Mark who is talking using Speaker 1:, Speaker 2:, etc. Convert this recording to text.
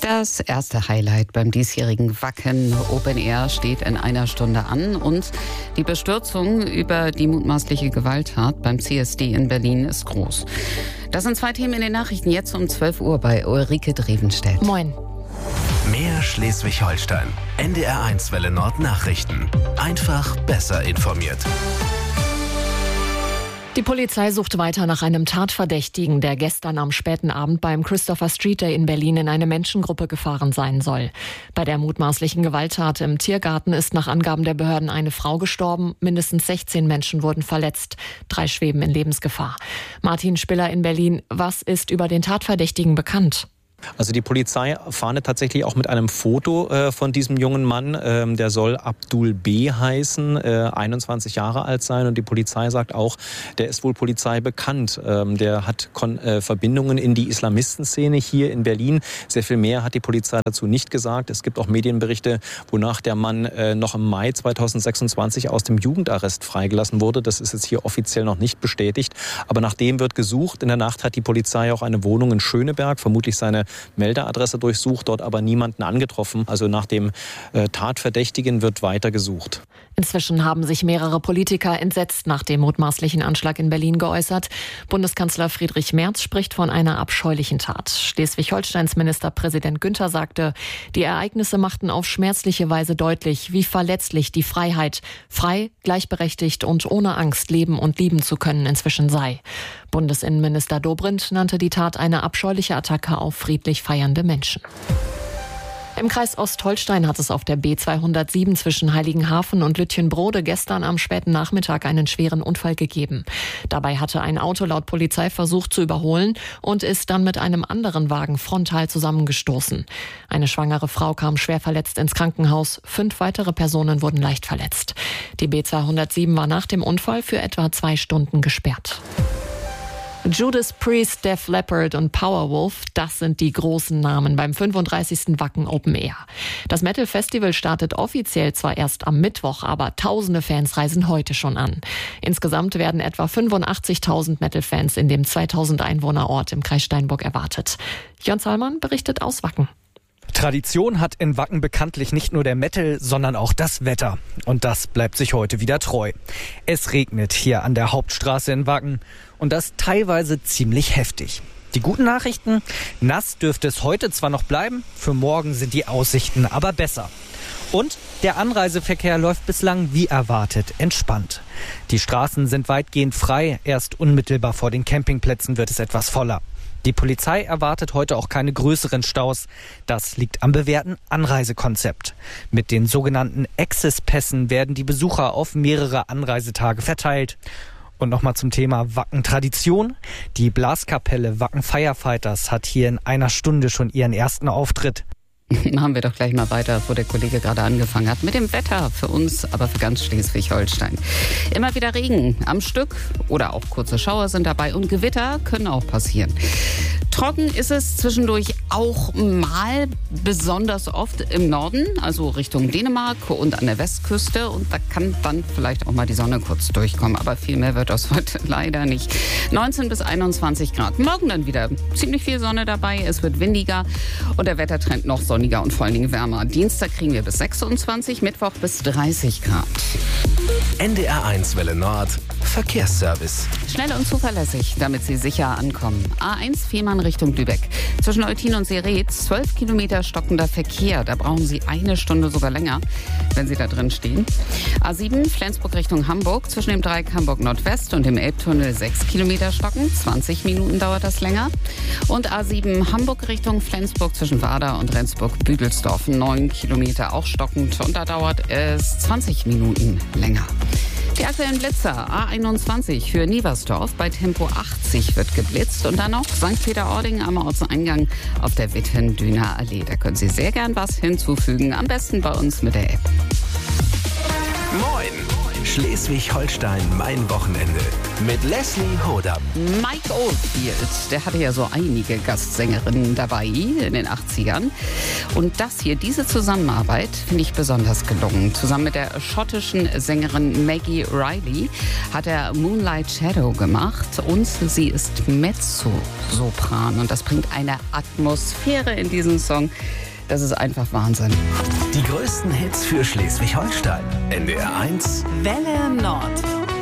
Speaker 1: Das erste Highlight beim diesjährigen Wacken Open Air steht in einer Stunde an und die Bestürzung über die mutmaßliche Gewalttat beim CSD in Berlin ist groß. Das sind zwei Themen in den Nachrichten jetzt um 12 Uhr bei Ulrike Drevenstedt.
Speaker 2: Moin.
Speaker 3: Mehr Schleswig-Holstein. NDR1 Welle Nord Nachrichten. Einfach besser informiert.
Speaker 2: Die Polizei sucht weiter nach einem Tatverdächtigen, der gestern am späten Abend beim Christopher Street Day in Berlin in eine Menschengruppe gefahren sein soll. Bei der mutmaßlichen Gewalttat im Tiergarten ist nach Angaben der Behörden eine Frau gestorben. Mindestens 16 Menschen wurden verletzt. 3 schweben in Lebensgefahr. Martin Spiller in Berlin, was ist über den Tatverdächtigen bekannt?
Speaker 4: Also die Polizei fahndet tatsächlich auch mit einem Foto von diesem jungen Mann. Der soll Abdul B. heißen, 21 Jahre alt sein. Und die Polizei sagt auch, der ist wohl Polizei bekannt. Der hat Verbindungen in die Islamistenszene hier in Berlin. Sehr viel mehr hat die Polizei dazu nicht gesagt. Es gibt auch Medienberichte, wonach der Mann noch im Mai 2026 aus dem Jugendarrest freigelassen wurde. Das ist jetzt hier offiziell noch nicht bestätigt. Aber nach dem wird gesucht. In der Nacht hat die Polizei auch eine Wohnung in Schöneberg, vermutlich seine Meldeadresse durchsucht, dort aber niemanden angetroffen. Also nach dem Tatverdächtigen wird weiter gesucht.
Speaker 2: Inzwischen haben sich mehrere Politiker entsetzt nach dem mutmaßlichen Anschlag in Berlin geäußert. Bundeskanzler Friedrich Merz spricht von einer abscheulichen Tat. Schleswig-Holsteins Ministerpräsident Günther sagte, die Ereignisse machten auf schmerzliche Weise deutlich, wie verletzlich die Freiheit, frei, gleichberechtigt und ohne Angst leben und lieben zu können, inzwischen sei. Bundesinnenminister Dobrindt nannte die Tat eine abscheuliche Attacke auf friedlich feiernde Menschen. Im Kreis Ostholstein hat es auf der B207 zwischen Heiligenhafen und Lütjenbrode gestern am späten Nachmittag einen schweren Unfall gegeben. Dabei hatte ein Auto laut Polizei versucht zu überholen und ist dann mit einem anderen Wagen frontal zusammengestoßen. Eine schwangere Frau kam schwer verletzt ins Krankenhaus. 5 weitere Personen wurden leicht verletzt. Die B207 war nach dem Unfall für etwa 2 Stunden gesperrt. Judas Priest, Def Leppard und Powerwolf, das sind die großen Namen beim 35. Wacken Open Air. Das Metal Festival startet offiziell zwar erst am Mittwoch, aber tausende Fans reisen heute schon an. Insgesamt werden etwa 85.000 Metal-Fans in dem 2000 Einwohnerort im Kreis Steinburg erwartet. Jörn Zallmann berichtet aus Wacken.
Speaker 5: Tradition hat in Wacken bekanntlich nicht nur der Metal, sondern auch das Wetter. Und das bleibt sich heute wieder treu. Es regnet hier an der Hauptstraße in Wacken und das teilweise ziemlich heftig. Die guten Nachrichten: nass dürfte es heute zwar noch bleiben, für morgen sind die Aussichten aber besser. Und der Anreiseverkehr läuft bislang wie erwartet entspannt. Die Straßen sind weitgehend frei, erst unmittelbar vor den Campingplätzen wird es etwas voller. Die Polizei erwartet heute auch keine größeren Staus. Das liegt am bewährten Anreisekonzept. Mit den sogenannten Access-Pässen werden die Besucher auf mehrere Anreisetage verteilt. Und nochmal zum Thema Wacken-Tradition. Die Blaskapelle Wacken Firefighters hat hier in einer Stunde schon ihren ersten Auftritt.
Speaker 1: Machen wir doch gleich mal weiter, wo der Kollege gerade angefangen hat. Mit dem Wetter für uns, aber für ganz Schleswig-Holstein. Immer wieder Regen am Stück oder auch kurze Schauer sind dabei und Gewitter können auch passieren. Trocken ist es zwischendurch auch mal, besonders oft im Norden, also Richtung Dänemark und an der Westküste. Und da kann dann vielleicht auch mal die Sonne kurz durchkommen. Aber viel mehr wird das heute leider nicht. 19 bis 21 Grad. Morgen dann wieder ziemlich viel Sonne dabei. Es wird windiger und der Wettertrend noch sonniger und vor allen Dingen wärmer. Dienstag kriegen wir bis 26, Mittwoch bis 30 Grad.
Speaker 3: NDR1 Welle Nord Verkehrsservice.
Speaker 1: Schnell und zuverlässig, damit Sie sicher ankommen. A1 Fehmarn Richtung Lübeck. Zwischen Eutin und Seretz 12 Kilometer stockender Verkehr. Da brauchen Sie 1 Stunde sogar länger, wenn Sie da drin stehen. A7 Flensburg Richtung Hamburg. Zwischen dem Dreieck Hamburg Nordwest und dem Elbtunnel 6 Kilometer stocken. 20 Minuten dauert das länger. Und A7 Hamburg Richtung Flensburg zwischen Warda und Rendsburg-Büdelsdorf. 9 Kilometer auch stockend. Und da dauert es 20 Minuten länger. Die aktuellen Blitzer. A21 für Nieversdorf bei Tempo 80 wird geblitzt und dann noch St. Peter-Ording am Ortseingang auf der Witten-Düner Allee. Da können Sie sehr gern was hinzufügen, am besten bei uns mit der App.
Speaker 3: Moin! Schleswig-Holstein, mein Wochenende. Mit Leslie Hodam.
Speaker 1: Mike Oldfield, der hatte ja so einige Gastsängerinnen dabei in den 80ern. Und diese Zusammenarbeit, finde ich besonders gelungen. Zusammen mit der schottischen Sängerin Maggie Riley hat er Moonlight Shadow gemacht. Und sie ist Mezzosopran. Und das bringt eine Atmosphäre in diesen Song. Das ist einfach Wahnsinn.
Speaker 3: Die größten Hits für Schleswig-Holstein. NDR 1
Speaker 1: Welle Nord.